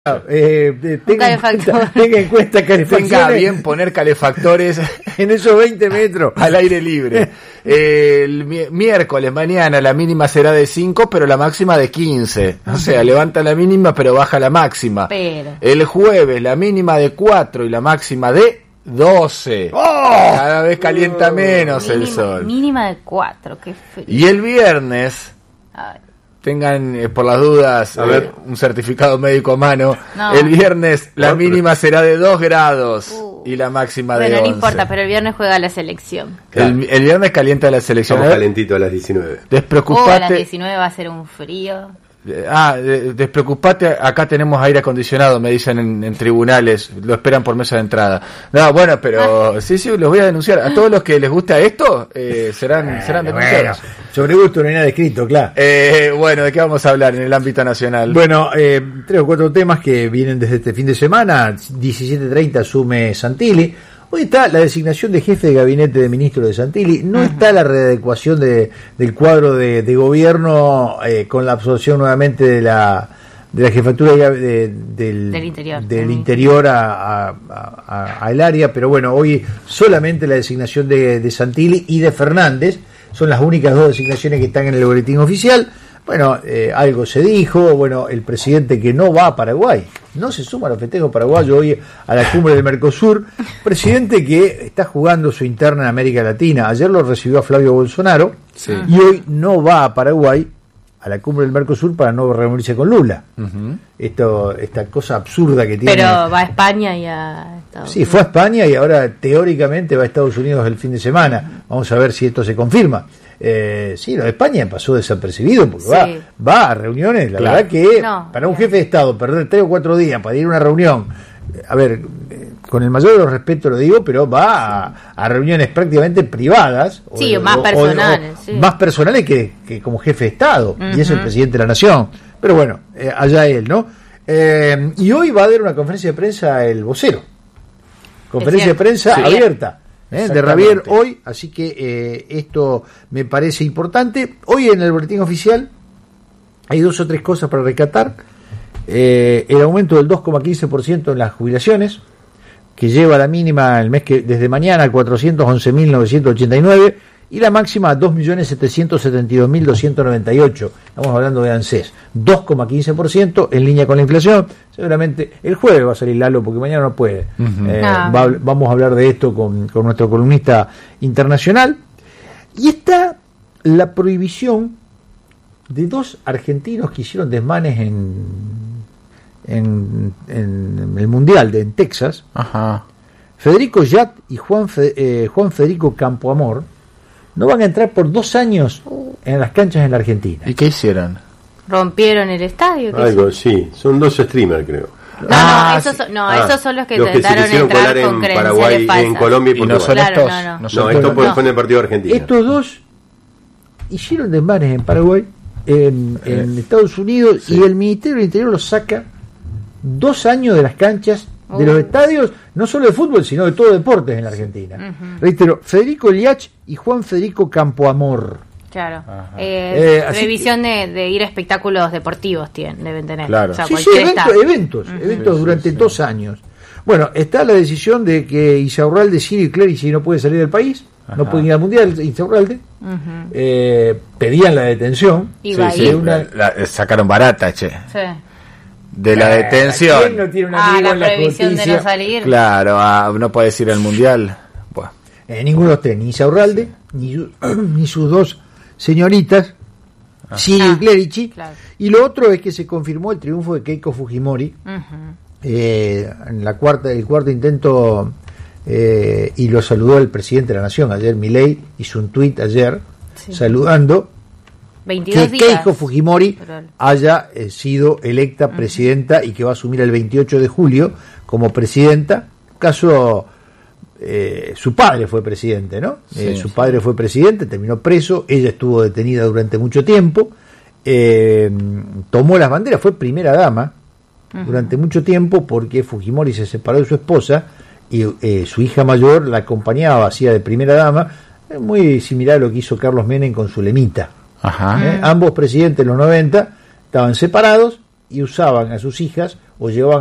Tenga en cuenta calefacciones. Tenga bien poner calefactores en esos 20 metros al aire libre. El miércoles mañana la mínima será de 5, pero la máxima de 15. O sea, levanta la mínima, pero baja la máxima. Pero el jueves la mínima de 4 y la máxima de 12. Cada vez calienta menos el sol. Mínima de 4, qué frío. Y el viernes... Ay. Tengan por las dudas un certificado médico a mano. No. El viernes la mínima será de 2 grados y la máxima de 11. No importa, pero el viernes juega la selección. El viernes calienta la selección. Estamos calentitos a las 19. Despreocupate. A las 19 va a ser un frío. Despreocupate, acá tenemos aire acondicionado, me dicen en tribunales, lo esperan por mesa de entrada. No, bueno, pero sí, los voy a denunciar. A todos los que les gusta esto, serán denunciados. Bueno, sobre gusto no hay nada escrito, claro. Bueno, ¿de qué vamos a hablar en el ámbito nacional? Bueno, 3 o 4 temas que vienen desde este fin de semana. 17:30 asume Santilli. Hoy está la designación de jefe de gabinete de ministro de Santilli, no está la readecuación del cuadro de gobierno con la absorción nuevamente de la jefatura del interior al área, pero bueno, hoy solamente la designación de Santilli y de Fernández son las únicas 2 designaciones que están en el boletín oficial. Bueno, algo se dijo, bueno, el presidente que no va a Paraguay, no se suma a los festejos paraguayos hoy a la cumbre del Mercosur, presidente que está jugando su interna en América Latina. Ayer lo recibió a Flavio Bolsonaro y hoy no va a Paraguay a la cumbre del Mercosur para no reunirse con Lula. Esta cosa absurda que tiene. Pero va a España y a Estados Unidos. Sí, fue a España y ahora teóricamente va a Estados Unidos el fin de semana. Vamos a ver si esto se confirma. Sí, lo de España pasó desapercibido porque va a reuniones, la verdad que para un jefe de Estado perder 3 o 4 días para ir a una reunión, a ver, con el mayor de los respetos lo digo, pero va a reuniones prácticamente privadas, más personales, más personales que como jefe de Estado, y es el presidente de la nación, pero bueno, allá él, ¿no? Y hoy va a haber una conferencia de prensa el vocero, conferencia de prensa abierta. De Ravier hoy, así que esto me parece importante. Hoy en el boletín oficial hay 2 o 3 cosas para rescatar. El aumento del 2,15% en las jubilaciones, que lleva la mínima el mes que desde mañana a 411.989 y la máxima a 2.772.298. Estamos hablando de ANSES. 2,15% en línea con la inflación. Seguramente el jueves va a salir Lalo porque mañana no puede. Vamos a hablar de esto con nuestro columnista internacional. Y está la prohibición de 2 argentinos que hicieron desmanes en el Mundial en Texas. Federico Yat y Juan Federico Campoamor no van a entrar por 2 años en las canchas en la Argentina. ¿Y qué hicieron? ¿Rompieron el estadio? Algo, sí. Son 2 streamers, creo. Esos son los que intentaron entrar con en Paraguay, en Colombia y Portugal. No son estos. Estos fue en el partido de Argentina. Estos 2 hicieron desmanes en Paraguay, en Estados Unidos, y el Ministerio del Interior los saca 2 años de las canchas de los estadios, no solo de fútbol, sino de todo deportes en la Argentina. Reitero, Federico Liach y Juan Federico Campoamor. Claro. Previsión de ir a espectáculos deportivos deben tener. Claro. O sea, eventos durante 2 años. Bueno, está la decisión de que Insaurralde, Sirio y Clerici no puede salir del país, no pueden ir al Mundial, Insaurralde. Pedían la detención. Sacaron barata, che. Sí. De la detención. ¿Quién no tiene un amigo la en la prohibición justicia? de no salir. Claro, no puedes ir al Mundial. Bueno. Ninguno de los 3, ni Insaurralde, ni sus 2 señoritas, Sirio y Clerici. Claro. Y lo otro es que se confirmó el triunfo de Keiko Fujimori en el cuarto intento, y lo saludó el presidente de la Nación ayer, Milei, hizo un tuit ayer saludando 22 que Keiko Fujimori haya sido electa presidenta y que va a asumir el 28 de julio como presidenta. Caso su padre fue presidente, ¿no? Su padre fue presidente, terminó preso, ella estuvo detenida durante mucho tiempo, tomó las banderas, fue primera dama durante mucho tiempo porque Fujimori se separó de su esposa y su hija mayor la acompañaba, hacía de primera dama, muy similar a lo que hizo Carlos Menem con su lemita. Ambos presidentes en los 90 estaban separados y usaban a sus hijas o llevaban